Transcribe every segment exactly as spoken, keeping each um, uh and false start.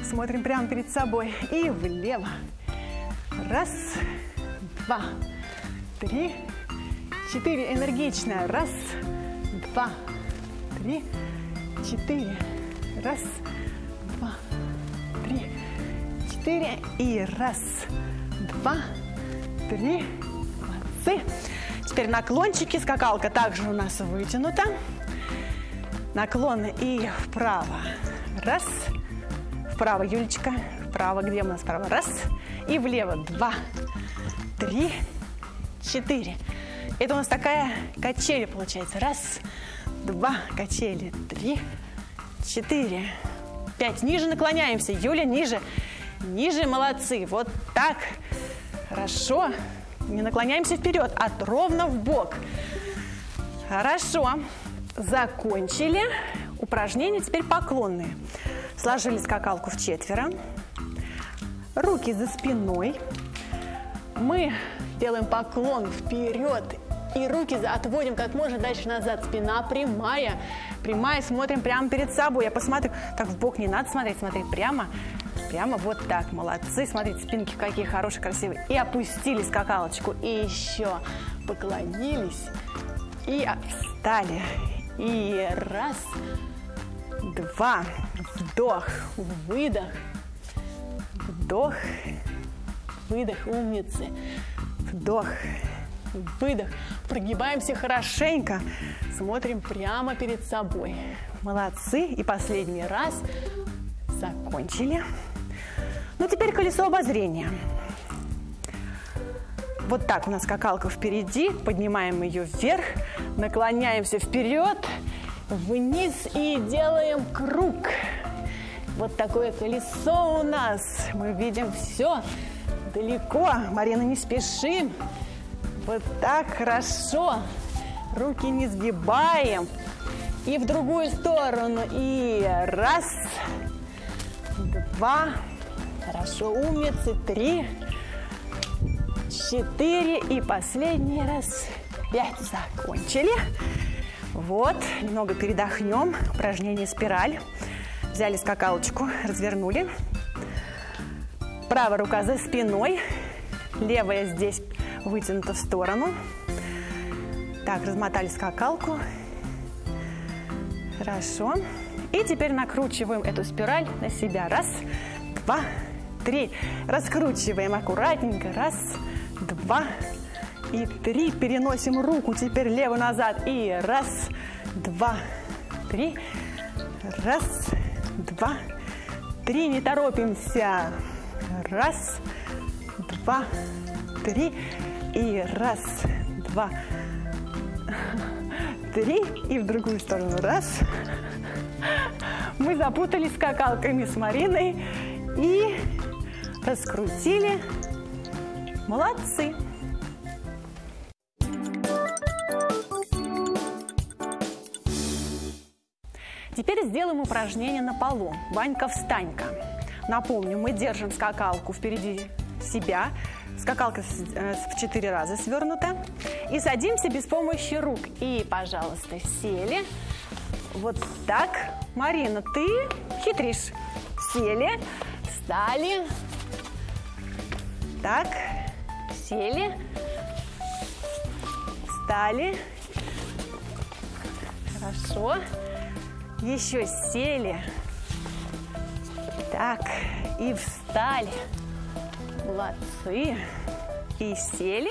Смотрим прямо перед собой. И влево. Раз, два, три, четыре. Энергично. Раз, два, три, четыре. Раз, два, три, четыре. И раз, два, три. Молодцы. Теперь наклончики. Скакалка также у нас вытянута. Наклоны и вправо. Раз. Вправо, Юлечка. Вправо. Где у нас вправо? Раз. И влево. Два, три, четыре. Это у нас такая качели получается. Раз, два, качели. Три, четыре, пять. Ниже наклоняемся. Юля, ниже. Ниже. Молодцы. Вот так. Хорошо. Не наклоняемся вперед, а ровно в бок. Хорошо. Закончили. Упражнения теперь поклонные. Сложили скакалку в четверо. Руки за спиной. Мы делаем поклон вперед. И руки отводим как можно дальше назад. Спина прямая. Прямая. Смотрим прямо перед собой. Я посмотрю. Так в бок не надо смотреть. Смотреть прямо. Прямо вот так. Молодцы. Смотрите, спинки какие хорошие, красивые. И опустили скакалочку. И еще поклонились. И встали. И раз, два. Вдох, выдох. Вдох, выдох. Умницы. Вдох, выдох. Прогибаемся хорошенько. Смотрим прямо перед собой. Молодцы. И последний раз. Закончили. Ну, теперь колесо обозрения. Вот так у нас скакалка впереди. Поднимаем ее вверх. Наклоняемся вперед. Вниз и делаем круг. Вот такое колесо у нас. Мы видим все далеко. Марина, не спешим. Вот так хорошо. Руки не сгибаем. И в другую сторону. И раз, два. Хорошо, умницы. Три, четыре. И последний раз. Пять. Закончили. Вот. Немного передохнем. Упражнение спираль. Взяли скакалочку, развернули. Правая рука за спиной. Левая здесь вытянута в сторону. Так, размотали скакалку. Хорошо. И теперь накручиваем эту спираль на себя. Раз, два, три. Раскручиваем аккуратненько. Раз, два и три. Переносим руку теперь левую назад. И раз, два, три. Раз, два, три. Не торопимся. Раз, два, три. И раз, два, три. И в другую сторону. Раз. Мы запутались скакалками с Мариной и раскрутили. Молодцы! Теперь сделаем упражнение на полу. Ванька-встанька. Напомню, мы держим скакалку впереди себя. Скакалка в четыре раза свернута. И садимся без помощи рук. И, пожалуйста, сели. Вот так. Марина, ты хитришь. Сели, встали. Так, сели, встали. Хорошо. Еще сели. Так, и встали. Молодцы. И сели.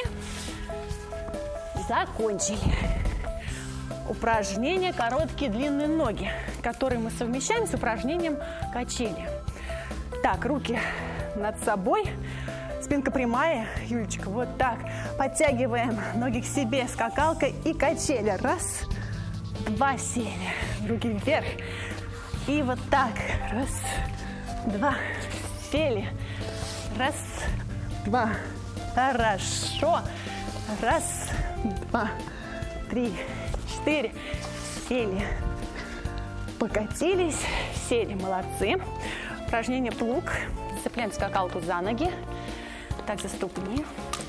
Закончили. Упражнение короткие длинные ноги, которые мы совмещаем с упражнением качели. Так, руки над собой. Спинка прямая. Юлечка, вот так. Подтягиваем ноги к себе. Скакалка и качели. Раз, два, сели. Руки вверх. И вот так. Раз, два, сели. Раз, два. Хорошо. Раз, два, три, четыре. Сели. Покатились. Сели. Молодцы. Упражнение плуг. Цепляем скакалку за ноги. Так, за ступни.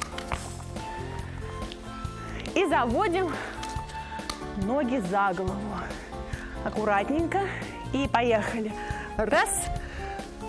И заводим ноги за голову. Аккуратненько. И поехали. Раз,